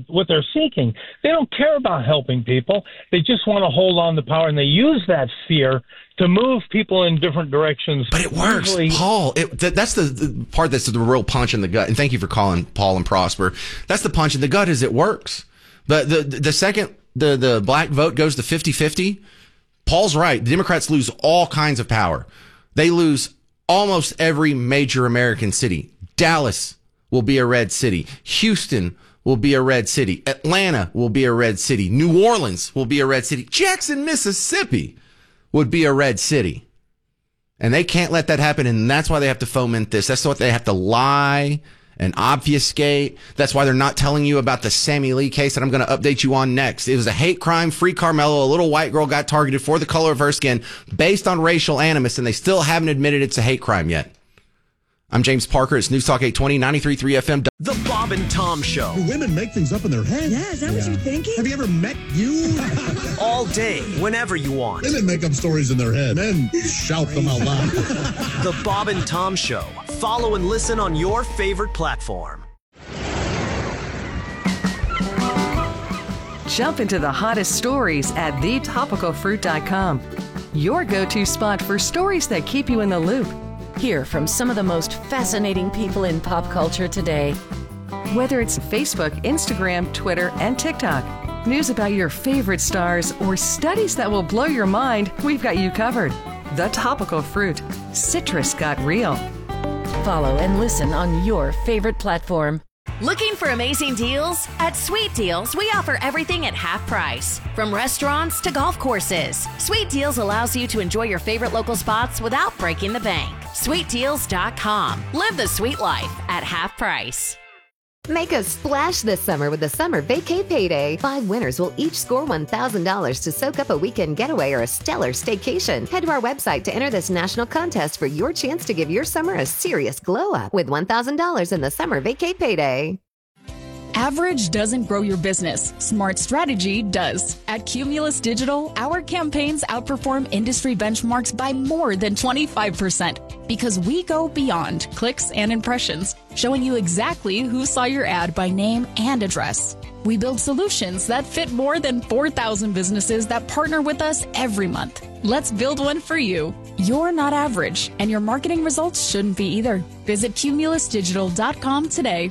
what they're seeking. They don't care about helping people. They just want to hold on to power, and they use that fear to move people in different directions. But it works, Paul. That's the part that's the real punch in the gut. And thank you for calling, Paul and Prosper. That's the punch in the gut, is it works. But the second the black vote goes to 50-50, Paul's right. The Democrats lose all kinds of power. They lose almost every major American city. Dallas will be a red city. Houston will be a red city. Atlanta will be a red city. New Orleans will be a red city. Jackson, Mississippi would be a red city. And they can't let that happen, and that's why they have to foment this. That's what they have to lie and obfuscate. That's why they're not telling you about the Sammy Lee case that I'm going to update you on next. It was a hate crime. Free Carmelo. A little white girl got targeted for the color of her skin based on racial animus, and they still haven't admitted it's a hate crime yet. I'm James Parker. It's News Talk 820, 93.3 FM. The Bob and Tom Show. Do women make things up in their head? Yeah, is that what you're thinking? Have you ever met you? All day, whenever you want. Women make up stories in their head. Men shout them out loud. The Bob and Tom Show. Follow and listen on your favorite platform. Jump into the hottest stories at thetopicalfruit.com. Your go-to spot for stories that keep you in the loop. Hear from some of the most fascinating people in pop culture today. Whether it's Facebook, Instagram, Twitter, and TikTok, news about your favorite stars, or studies that will blow your mind, we've got you covered. The Topical Fruit. Citrus got real. Follow and listen on your favorite platform. Looking for amazing deals? At Sweet Deals, we offer everything at half price. From restaurants to golf courses, Sweet Deals allows you to enjoy your favorite local spots without breaking the bank. SweetDeals.com. Live the sweet life at half price. Make a splash this summer with the Summer Vacay Payday. 5 winners will each score $1,000 to soak up a weekend getaway or a stellar staycation. Head to our website to enter this national contest for your chance to give your summer a serious glow-up with $1,000 in the Summer Vacay Payday. Average doesn't grow your business. Smart strategy does. At Cumulus Digital, our campaigns outperform industry benchmarks by more than 25% because we go beyond clicks and impressions, showing you exactly who saw your ad by name and address. We build solutions that fit more than 4,000 businesses that partner with us every month. Let's build one for you. You're not average, and your marketing results shouldn't be either. Visit cumulusdigital.com today.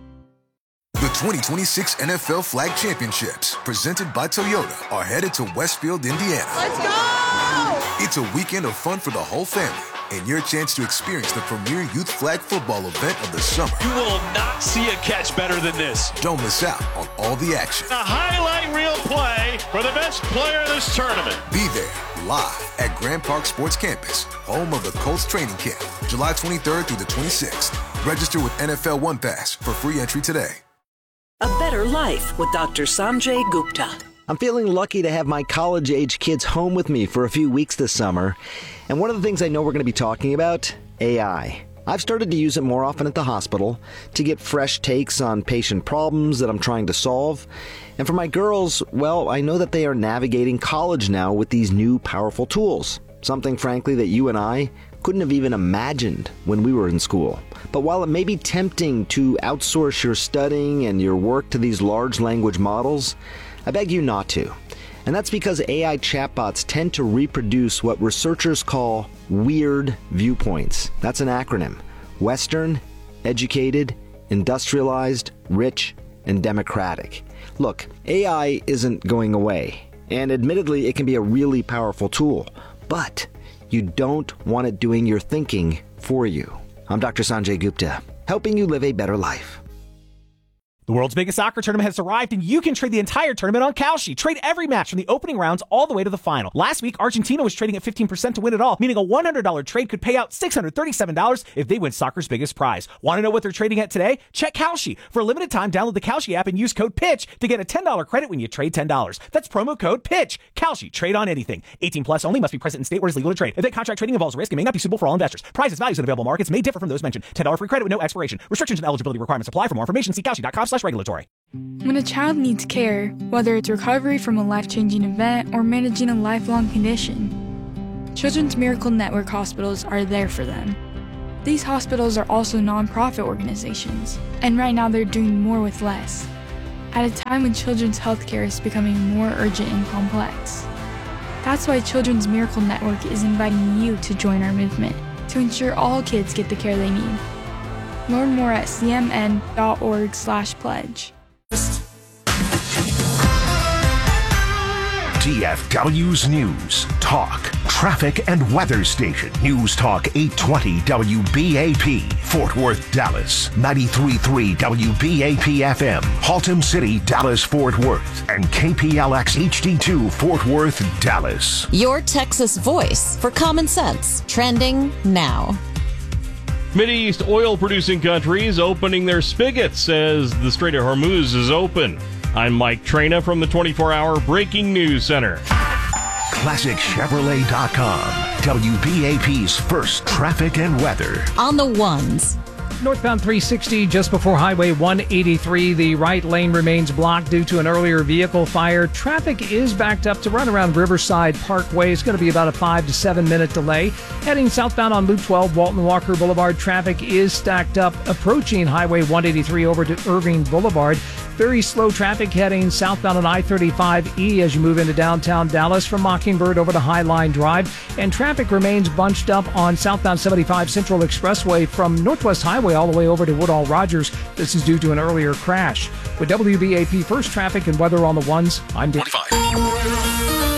The 2026 NFL Flag Championships, presented by Toyota, are headed to Westfield, Indiana. Let's go! It's a weekend of fun for the whole family and your chance to experience the premier youth flag football event of the summer. You will not see a catch better than this. Don't miss out on all the action. A highlight reel play for the best player in this tournament. Be there live at Grand Park Sports Campus, home of the Colts training camp, July 23rd through the 26th. Register with NFL One Pass for free entry today. A better life with Dr. Sanjay Gupta. I'm feeling lucky to have my college-age kids home with me for a few weeks this summer. And one of the things I know we're going to be talking about, AI. I've started to use it more often at the hospital to get fresh takes on patient problems that I'm trying to solve. And for my girls, well, I know that they are navigating college now with these new powerful tools. Something, frankly, that you and I couldn't have even imagined when we were in school. But while it may be tempting to outsource your studying and your work to these large language models, I beg you not to. And that's because AI chatbots tend to reproduce what researchers call weird viewpoints. That's an acronym. Western, educated, industrialized, rich, and democratic. Look, AI isn't going away. And admittedly, it can be a really powerful tool. But you don't want it doing your thinking for you. I'm Dr. Sanjay Gupta, helping you live a better life. The world's biggest soccer tournament has arrived, and you can trade the entire tournament on Kalshi. Trade every match from the opening rounds all the way to the final. Last week, Argentina was trading at 15% to win it all, meaning a $100 trade could pay out $637 if they win soccer's biggest prize. Want to know what they're trading at today? Check Kalshi. For a limited time, download the Kalshi app and use code PITCH to get a $10 credit when you trade $10. That's promo code PITCH. Kalshi. Trade on anything. 18 plus only. Must be present in state where it's legal to trade. If that contract trading involves risk, it may not be suitable for all investors. Prices, values, and available markets may differ from those mentioned. $10 free credit with no expiration. Restrictions and eligibility requirements apply. For more information, see kalshi.com/regulatory. When a child needs care, whether it's recovery from a life-changing event or managing a lifelong condition, Children's Miracle Network hospitals are there for them. These hospitals are also nonprofit organizations, and right now they're doing more with less. at a time when children's healthcare is becoming more urgent and complex. That's why Children's Miracle Network is inviting you to join our movement to ensure all kids get the care they need. Learn more at cmn.org/pledge. DFW's News, Talk, Traffic and Weather Station. News Talk 820 WBAP, Fort Worth, Dallas. 93.3 WBAP FM, Haltom City, Dallas, Fort Worth. And KPLX HD2, Fort Worth, Dallas. Your Texas voice for common sense. Trending now. Mideast oil-producing countries opening their spigots as the Strait of Hormuz is open. I'm Mike Traina from the 24-hour Breaking News Center. ClassicChevrolet.com, WBAP's first traffic and weather. On the ones. Northbound 360 just before Highway 183. The right lane remains blocked due to an earlier vehicle fire. Traffic is backed up to run around Riverside Parkway. It's going to be about a 5 to 7 minute delay. Heading southbound on Loop 12, Walton Walker Boulevard, traffic is stacked up approaching Highway 183 over to Irving Boulevard. Very slow traffic heading southbound on I-35E as you move into downtown Dallas from Mockingbird over to Highline Drive. And traffic remains bunched up on southbound 75 Central Expressway from Northwest Highway all the way over to Woodall Rogers. This is due to an earlier crash. With WBAP First Traffic and Weather on the Ones, I'm Dave. 25.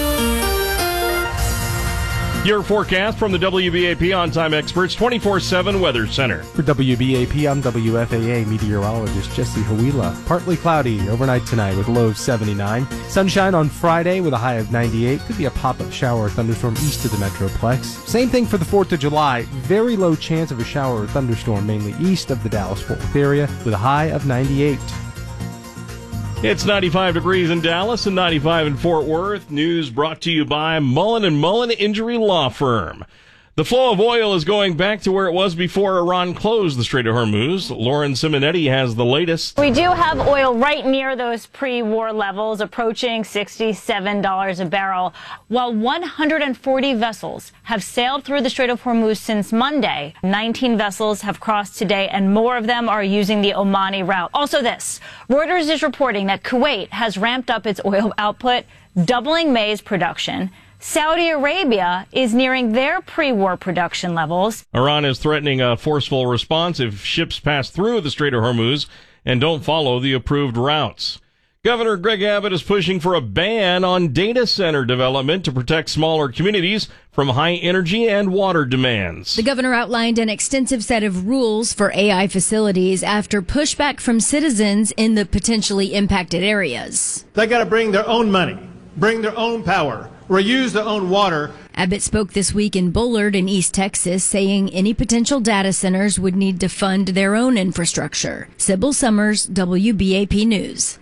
Your forecast from the WBAP On-Time Experts 24/7 Weather Center. For WBAP, I'm WFAA meteorologist Jesse Huila. Partly cloudy overnight tonight with a low of 79. Sunshine on Friday with a high of 98. Could be a pop-up shower or thunderstorm east of the Metroplex. Same thing for the 4th of July. Very low chance of a shower or thunderstorm mainly east of the Dallas-Fort Worth area with a high of 98. It's 95 degrees in Dallas and 95 in Fort Worth. News brought to you by Mullen & Mullen Injury Law Firm. The flow of oil is going back to where it was before Iran closed the Strait of Hormuz. Lauren Simonetti has the latest. We do have oil right near those pre-war levels, approaching $67 a barrel, while 140 vessels have sailed through the Strait of Hormuz since Monday. 19 vessels have crossed today, and more of them are using the Omani route. Also this, Reuters is reporting that Kuwait has ramped up its oil output, doubling May's production. Saudi Arabia is nearing their pre-war production levels. Iran is threatening a forceful response if ships pass through the Strait of Hormuz and don't follow the approved routes. Governor Greg Abbott is pushing for a ban on data center development to protect smaller communities from high energy and water demands. The governor outlined an extensive set of rules for AI facilities after pushback from citizens in the potentially impacted areas. They got to bring their own money, bring their own power, reuse their own water. Abbott spoke this week in Bullard in East Texas, saying any potential data centers would need to fund their own infrastructure. Sybil Summers, WBAP News.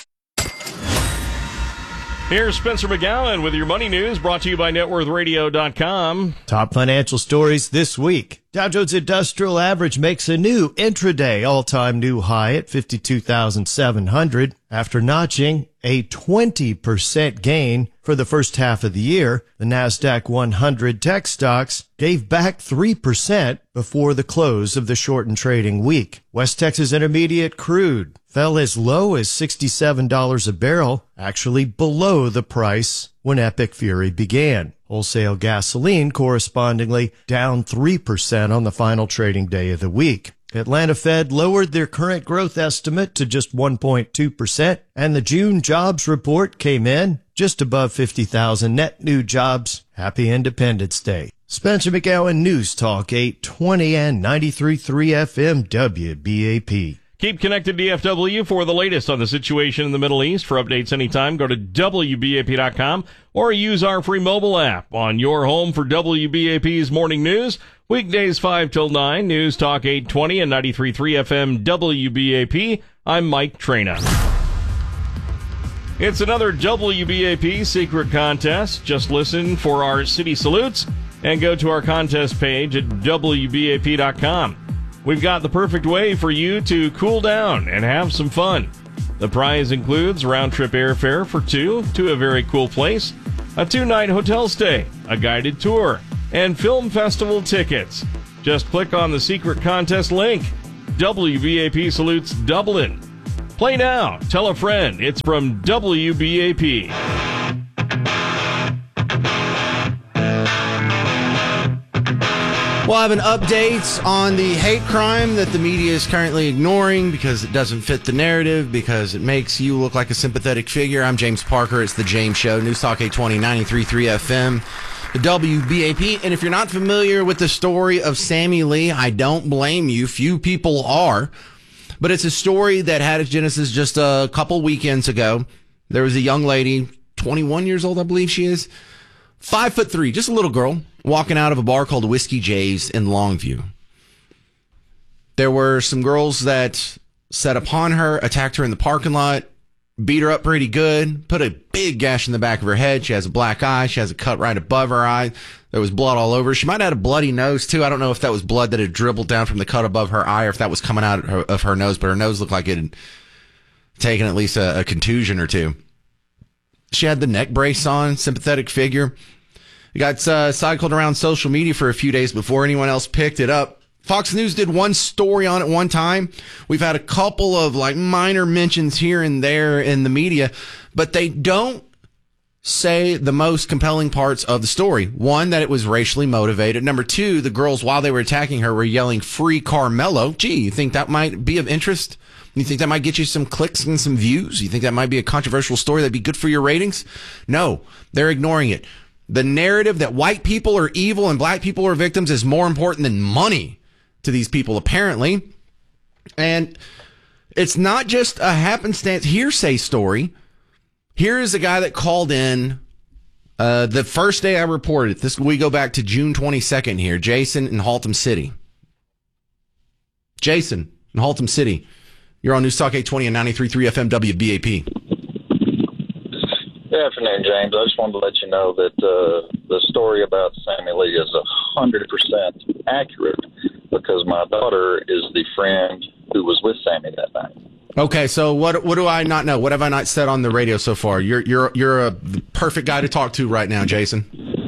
Here's Spencer McGowan with your money news, brought to you by NetWorthRadio.com. Top financial stories this week. Dow Jones Industrial Average makes a new intraday all-time new high at 52,700 after notching a 20% gain for the first half of the year. The NASDAQ 100 tech stocks gave back 3% before the close of the shortened trading week. West Texas Intermediate crude fell as low as $67 a barrel, actually below the price when Epic Fury began. Wholesale gasoline correspondingly down 3% on the final trading day of the week. Atlanta Fed lowered their current growth estimate to just 1.2%, and the June jobs report came in just above 50,000 net new jobs. Happy Independence Day. Spencer McGowan, News Talk 820 and 93.3 FM WBAP. Keep connected to DFW for the latest on the situation in the Middle East. For updates anytime, go to WBAP.com or use our free mobile app on your home for WBAP's morning news. Weekdays 5 till 9, News Talk 820 and 93.3 FM WBAP. I'm Mike Traina. It's another WBAP secret contest. Just listen for our city salutes and go to our contest page at WBAP.com. We've got the perfect way for you to cool down and have some fun. The prize includes round-trip airfare for two to a very cool place, a 2-night hotel stay, a guided tour, and film festival tickets. Just click on the secret contest link, WBAP Salutes Dublin. Play now. Tell a friend. It's from WBAP. We'll have an update on the hate crime that the media is currently ignoring because it doesn't fit the narrative, because it makes you look like a sympathetic figure. I'm James Parker. It's The James Show. News Talk 820, 93.3 FM, the WBAP. And if you're not familiar with the story of Sammy Lee, I don't blame you. Few people are. But it's a story that had its genesis just a couple weekends ago. There was a young lady, 21 years old, I believe she is, 5'3", just a little girl, walking out of a bar called Whiskey J's in Longview. There were some girls that set upon her, attacked her in the parking lot, beat her up pretty good, put a big gash in the back of her head. She has a black eye. She has a cut right above her eye. There was blood all over. She might have had a bloody nose, too. I don't know if that was blood that had dribbled down from the cut above her eye or if that was coming out of her nose, but her nose looked like it had taken at least a contusion or two. She had the neck brace on, sympathetic figure. It got cycled around social media for a few days before anyone else picked it up. Fox News did one story on it one time. We've had a couple of minor mentions here and there in the media, but they don't say the most compelling parts of the story. One, that it was racially motivated. Number two, the girls, while they were attacking her, were yelling, "Free Carmelo." Gee, you think that might be of interest? You think that might get you some clicks and some views? You think that might be a controversial story that'd be good for your ratings? No, they're ignoring it. The narrative that white people are evil and black people are victims is more important than money to these people, apparently. And it's not just a happenstance hearsay story. Here is a guy that called in the first day I reported this. We go back to June 22nd here. Jason in Haltom City. Jason in Haltom City. You're on News Talk 820 and 93.3 FM WBAP. Good afternoon, James. I just wanted to let you know that the story about Sammy Lee is 100% accurate because my daughter is the friend who was with Sammy that night. Okay, so what do I not know? What have I not said on the radio so far? You're a perfect guy to talk to right now, Jason.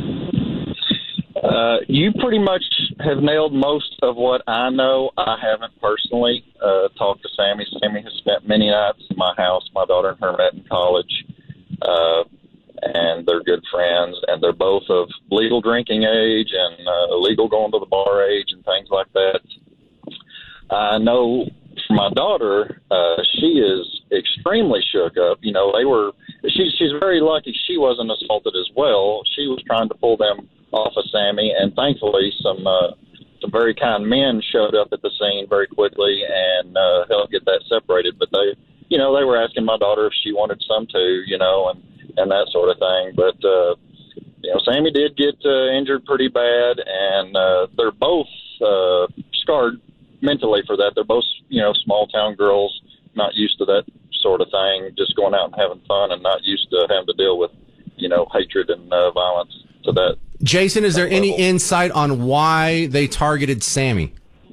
You pretty much have nailed most of what I know. I haven't personally talked to Sammy. Sammy has spent many nights at my house. My daughter and her met in college, and they're good friends, and they're both of legal drinking age and legal going to the bar age and things like that. I know for my daughter, she is extremely shook up. You know, she's very lucky she wasn't assaulted as well. She was trying to pull them off of Sammy, and thankfully some very kind men showed up at the scene very quickly and helped get that separated. But they were asking my daughter if she wanted some too, and that sort of thing. But Sammy did get injured pretty bad, and they're both scarred mentally for that. They're both small town girls, not used to that sort of thing, just going out and having fun, and not used to having to deal with hatred and violence. So that. Jason, is there any insight on why they targeted Sammy?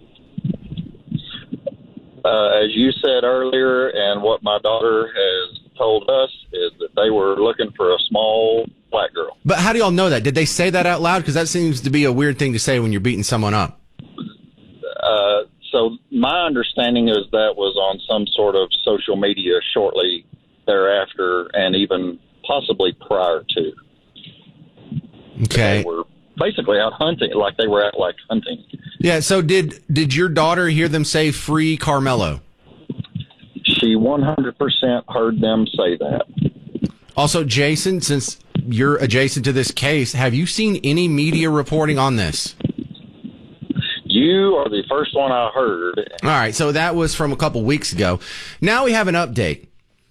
As you said earlier, and what my daughter has told us, is that they were looking for a small black girl. But how do y'all know that? Did they say that out loud? Because that seems to be a weird thing to say when you're beating someone up. So my understanding is that was on some sort of social media shortly thereafter, and even possibly prior to. Okay. They were basically out hunting, like they were out hunting. Yeah, so did your daughter hear them say "Free Carmelo"? She 100% heard them say that. Also, Jason, since you're adjacent to this case, have you seen any media reporting on this? You are the first one I heard. All right, so that was from a couple weeks ago. Now we have an update.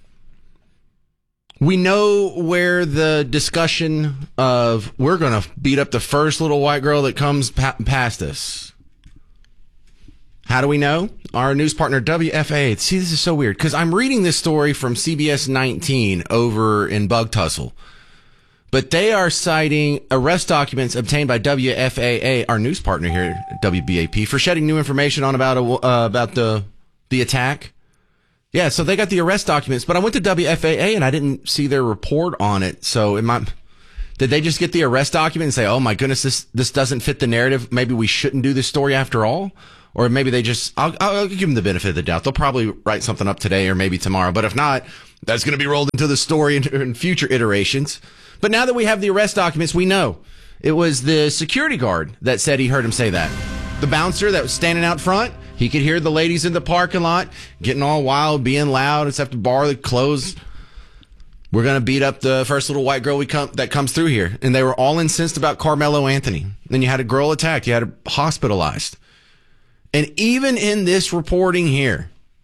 We know where the discussion of we're going to beat up the first little white girl that comes past us. How do we know? Our news partner, WFAA. See, this is so weird because I'm reading this story from CBS 19 over in Bug Tussle. But they are citing arrest documents obtained by WFAA, our news partner here at WBAP, for shedding new information on about the attack. Yeah, so they got the arrest documents, but I went to WFAA and I didn't see their report on it. So did they just get the arrest document and say, "Oh my goodness, this doesn't fit the narrative. Maybe we shouldn't do this story after all"? Or maybe they just, I'll give them the benefit of the doubt. They'll probably write something up today or maybe tomorrow. But if not, that's going to be rolled into the story in future iterations. But now that we have the arrest documents, we know it was the security guard that said he heard him say that. The bouncer that was standing out front, he could hear the ladies in the parking lot getting all wild, being loud. It's after bar that closed. We're going to beat up the first little white girl that comes through here. And they were all incensed about Carmelo Anthony. Then you had a girl attacked. You had her hospitalized. And even in this reporting here,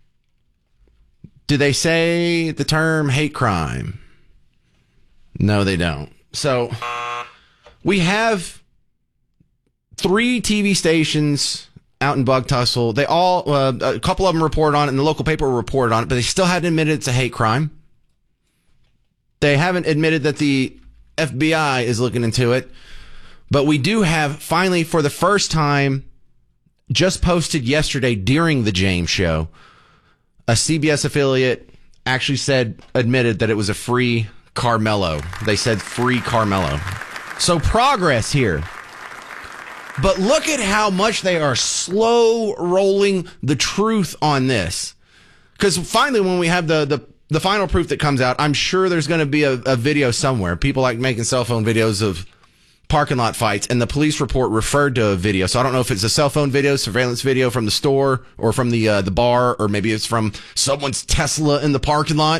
do they say the term hate crime? No, they don't. So we have 3 TV stations out in Bug Tussle. They all, a couple of them reported on it, and the local paper reported on it, but they still hadn't admitted it's a hate crime. They haven't admitted that the FBI is looking into it. But we do have, finally, for the first time, just posted yesterday during the James Show, a CBS affiliate actually admitted that it was a free Carmelo. They said free Carmelo. So progress here. But look at how much they are slow rolling the truth on this. Because finally, when we have the final proof that comes out, I'm sure there's going to be a video somewhere. People like making cell phone videos of parking lot fights, and the police report referred to a video. So I don't know if it's a cell phone video, surveillance video from the store, or from the bar, or maybe it's from someone's Tesla in the parking lot.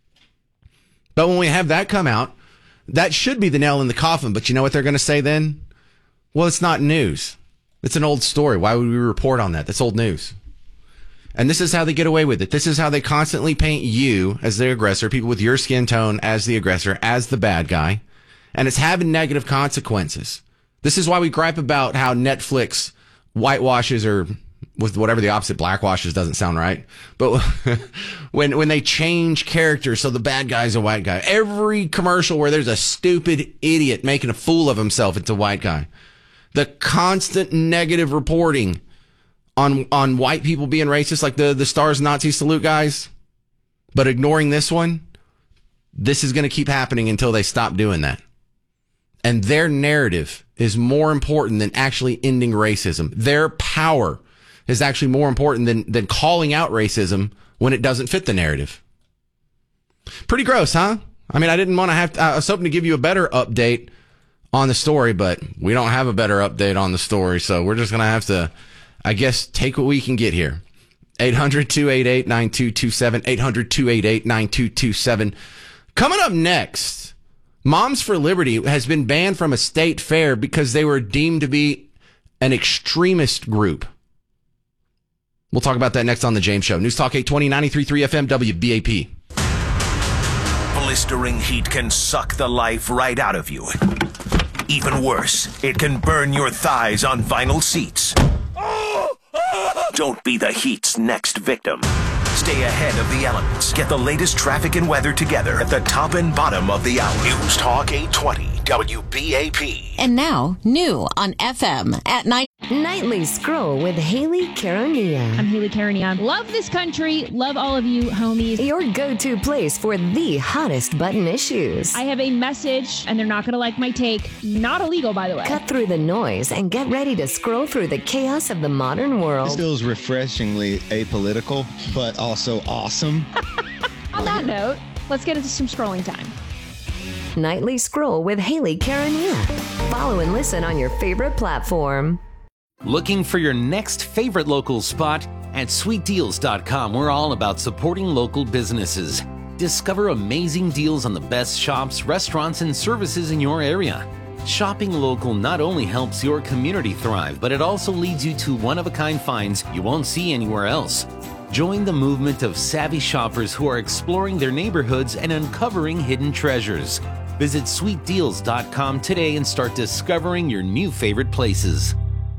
But when we have that come out, that should be the nail in the coffin. But you know what they're going to say then? Well, it's not news. It's an old story. Why would we report on that? That's old news. And this is how they get away with it. This is how they constantly paint you as the aggressor, people with your skin tone as the aggressor, as the bad guy. And it's having negative consequences. This is why we gripe about how Netflix whitewashes, or with whatever the opposite, blackwashes doesn't sound right. But when they change characters so the bad guy's a white guy. Every commercial where there's a stupid idiot making a fool of himself, it's a white guy. The constant negative reporting on white people being racist, like the Stars Nazi salute guys, but ignoring this one, this is going to keep happening until they stop doing that. And their narrative is more important than actually ending racism. Their power is actually more important than calling out racism when it doesn't fit the narrative. Pretty gross, huh? I mean, I didn't want to I was hoping to give you a better update on the story, but we don't have a better update on the story, so we're just going to have to, I guess, take what we can get here. 800-288-9227, 800-288-9227. Coming up next, Moms for Liberty has been banned from a state fair because they were deemed to be an extremist group. We'll talk about that next on The James Show. News Talk 820, 93.3 FM, WBAP. Blistering heat can suck the life right out of you. Even worse, it can burn your thighs on vinyl seats. Don't be the heat's next victim. Stay ahead of the elements. Get the latest traffic and weather together at the top and bottom of the hour. News Talk 820 WBAP. And now, new on FM at night. Nightly Scroll with Haley Caronia. I'm Haley Caronia. Love this country. Love all of you, homies. Your go-to place for the hottest button issues. I have a message, and they're not going to like my take. Not illegal, by the way. Cut through the noise and get ready to scroll through the chaos of the modern world. This feels refreshingly apolitical, but also awesome. On that note, let's get into some scrolling time. Nightly Scroll with Haley Caronia. Follow and listen on your favorite platform. Looking for your next favorite local spot? At sweetdeals.com, we're all about supporting local businesses. Discover amazing deals on the best shops, restaurants, and services in your area. Shopping local not only helps your community thrive, but it also leads you to one-of-a-kind finds you won't see anywhere else. Join the movement of savvy shoppers who are exploring their neighborhoods and uncovering hidden treasures. Visit sweetdeals.com today and start discovering your new favorite places.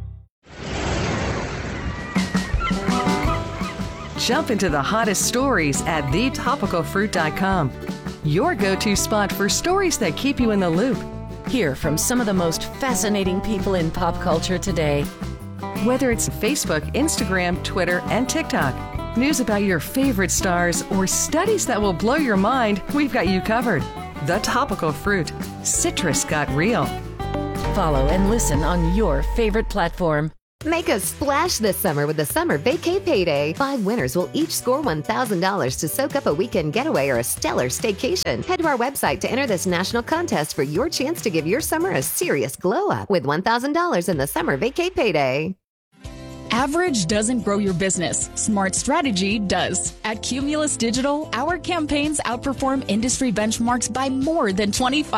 Jump into the hottest stories at thetopicalfruit.com. Your go-to spot for stories that keep you in the loop. Hear from some of the most fascinating people in pop culture today. Whether it's Facebook, Instagram, Twitter, and TikTok, news about your favorite stars, or studies that will blow your mind, we've got you covered. The Topical Fruit. Citrus got real. Follow and listen on your favorite platform. Make a splash this summer with the Summer Vacay Payday. 5 winners will each score $1,000 to soak up a weekend getaway or a stellar staycation. Head to our website to enter this national contest for your chance to give your summer a serious glow up with $1,000 in the Summer Vacay Payday. Average doesn't grow your business. Smart strategy does. At Cumulus Digital, our campaigns outperform industry benchmarks by more than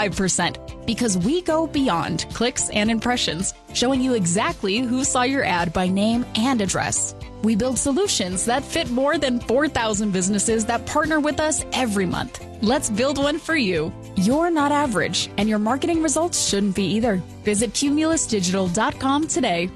25% because we go beyond clicks and impressions, showing you exactly who saw your ad by name and address. We build solutions that fit more than 4,000 businesses that partner with us every month. Let's build one for you. You're not average, and your marketing results shouldn't be either. Visit cumulusdigital.com today.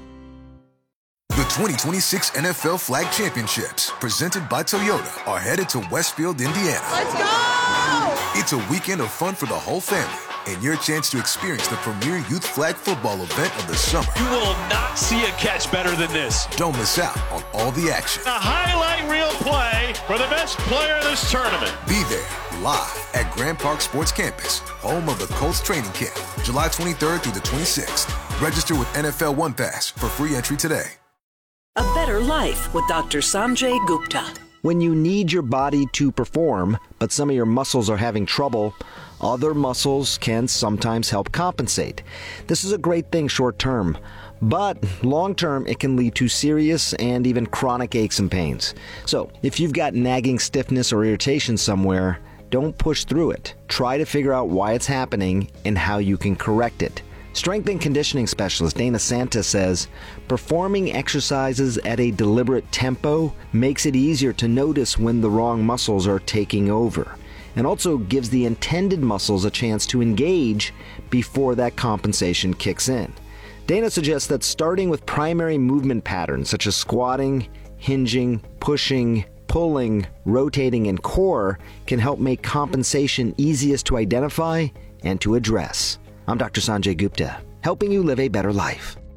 The 2026 NFL Flag Championships, presented by Toyota, are headed to Westfield, Indiana. Let's go! It's a weekend of fun for the whole family and your chance to experience the premier youth flag football event of the summer. You will not see a catch better than this. Don't miss out on all the action. A highlight reel play for the best player in this tournament. Be there live at Grand Park Sports Campus, home of the Colts training camp, July 23rd through the 26th. Register with NFL One Pass for free entry today. A better life with Dr. Sanjay Gupta. When you need your body to perform, but some of your muscles are having trouble, other muscles can sometimes help compensate. This is a great thing short term, but long term it can lead to serious and even chronic aches and pains. So if you've got nagging stiffness or irritation somewhere, don't push through it. Try to figure out why it's happening and how you can correct it. Strength and conditioning specialist Dana Santa says, performing exercises at a deliberate tempo makes it easier to notice when the wrong muscles are taking over, and also gives the intended muscles a chance to engage before that compensation kicks in. Dana suggests that starting with primary movement patterns such as squatting, hinging, pushing, pulling, rotating, and core can help make compensation easiest to identify and to address. I'm Dr. Sanjay Gupta, helping you live a better life.